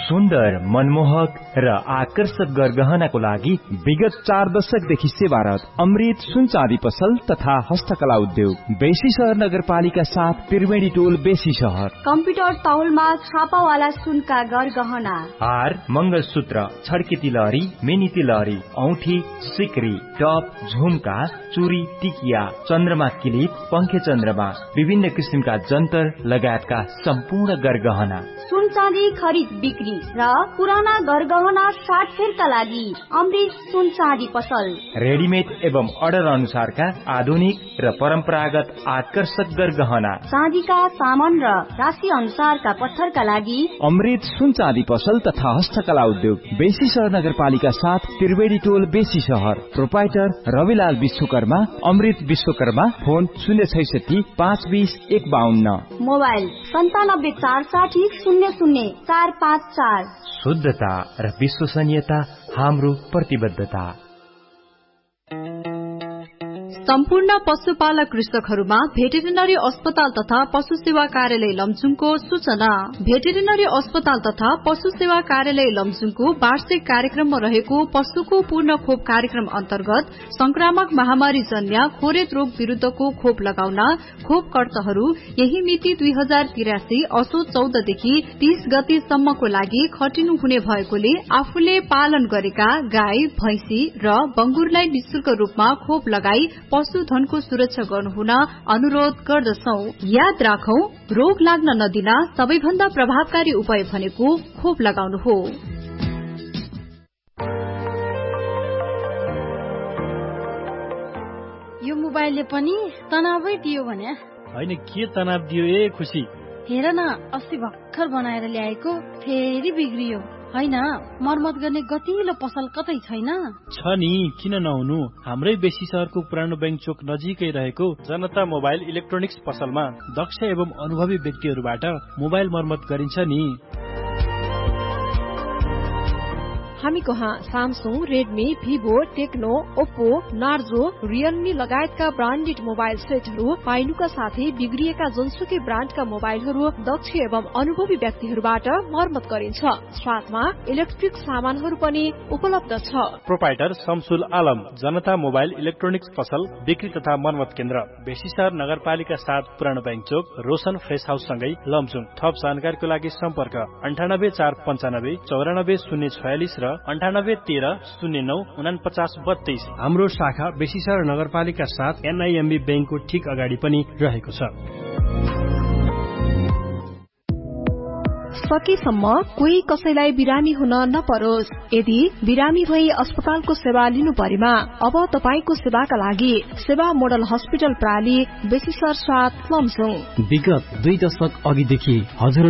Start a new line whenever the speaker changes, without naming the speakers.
सुन्दर, मनमोहक र आकर्षक गरगहनाको लागि विगत 4 दशकदेखि सेवारत अमृत सुन चाँदी पसल तथा हस्तकला उद्योग बेसी शहर नगरपालिका 7 त्रिवेणी टोल बेसी शहर।
कम्प्युटर तौलमा छापावाला सुनका गरगहना,
हार, मंगलसूत्र, छड्के तिलहरी, मिनी तिलहरी, औठी, सिक्री, टप, झुमका, चुरी, टिकिया, चन्द्रमा किलिप, पंखे चन्द्रमा, विभिन्न किसिमका जन्तर लगायतका सम्पूर्ण गरगहना।
सुन चाँदी खरिद बिक्री र पुराना गरगहना साटफेरका लागि अमृत सुन चाँदी पसल।
रेडिमेड एवं अर्डर अनुसारका आधुनिक र परम्परागत आकर्षक गरगहना,
चाँदीका सामान र राशि अनुसारका पत्थरका लागि
अमृत सुन चाँदी पसल तथा हस्तकला उद्योग बेसी शहर नगरपालिका 7 त्रिवेणी टोल बेसी शहर। प्रोपाइटर रविलाल विश्वकर्मा, अमृत विश्वकर्मा। फोन 066 520 152।
मोबाइल 97 460 00 454।
शुद्धता र विश्वसनीयता हाम्रो प्रतिबद्धता।
सम्पूर्ण पशुपालक कृषकहरूमा भेटेरिनरी अस्पताल तथा पशु सेवा कार्यालय लमजुङको सूचना। भेटेरिनरी अस्पताल तथा पशु सेवा कार्यालय लमजुङको वार्षिक कार्यक्रममा रहेको पशुको पूर्ण खोप कार्यक्रम अन्तर्गत संक्रामक महामारी जन्य खोरेत रोग विरूद्धको खोप लगाउन खोप कर्ताहरू यही मिति 2083 असोज 14 देखि 30 गतेसम्मको लागि खटिनु हुने भएकोले आफूले पालन गरेका गाई, भैंसी र बंगुरलाई निशुल्क रूपमा खोप लगाई पशुधनको सुरक्षा गर्नुहुन अनुरोध गर्दछौ। याद राखौं, रोग लाग्न नदिन सबैभन्दा प्रभावकारी उपाय भनेको खोप लगाउनु हो।
यो मोबाइलले पनि तनावै दियो भने
हैन, के तनाव दियो ए खुशी?
हेर न, अस्ति भर्खर बनाएर ल्याएको फेरि बिग्रियो। हैन, मर्मत गर्ने गतिलो पसल कतै छैन?
छ नि, किन नहुनु? हाम्रै बेसी शहरको पुरानो बैंक चोक नजिकै रहेको जनता मोबाइल इलेक्ट्रोनिक्स पसलमा दक्ष एवं अनुभवी व्यक्तिहरूबाट मोबाइल मर्मत गरिन्छ नि।
हामी कहाँ Samsung, Redmi, Vivo, Tecno, Oppo, Narzo, Realme लगायतका ब्रान्डेड मोबाइल सेटहरू पाइनुका साथै बिग्रिएका जुनसुकै ब्रान्डका मोबाइलहरू दक्ष एवं अनुभवी व्यक्तिहरूबाट मर्मत गरिन्छ। साथमा इलेक्ट्रिक सामानहरू पनि उपलब्ध छ।
प्रोपाइटर शमसुल आलम, जनता मोबाइल इलेक्ट्रोनिक्स पसल बिक्री तथा मर्मत केन्द्र, बेसी शहर नगरपालिका 7 पुरानो बैंक चोक, रोशन फ्रेस हाउस सँगै लमजुङ। थप जानकारीको लागि सम्पर्क 98 495 94 046 र 98 13 09 49 32। हाम्रो शाखा बेसी शहर नगरपालिका 7 NIMB बैंकको ठीक अगाडि पनि रहेको छ।
सकेसम्म कोही कसैलाई बिरामी हुन नपरोस्। यदि बिरामी भई अस्पतालको सेवा लिनु परेमा अब तपाईको सेवाका लागि सेवा मोडल हस्पिटल प्राली बेसी शहर 7 लमजुङ।
विगत 2 दशक अघिदेखि हजुर